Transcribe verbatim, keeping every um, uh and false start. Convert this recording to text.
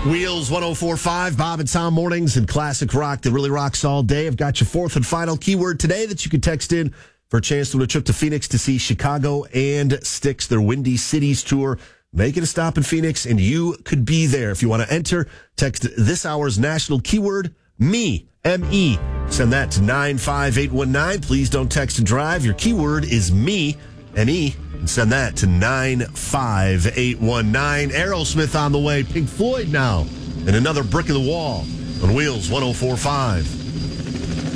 Wheels one oh four point five, Bob and Tom mornings and classic rock that really rocks all day. I've got your fourth and final keyword today that you can text in for a chance to win a trip to Phoenix to see Chicago and Styx, their Windy Cities tour. Make it a stop in Phoenix, and you could be there. If you want to enter, text this hour's national keyword, me, M E. Send that to nine five eight one nine. Please don't text and drive. Your keyword is me, M E. And send that to nine five eight one nine. Aerosmith on the way. Pink Floyd now. And another brick in the wall on Wheels one oh four point five.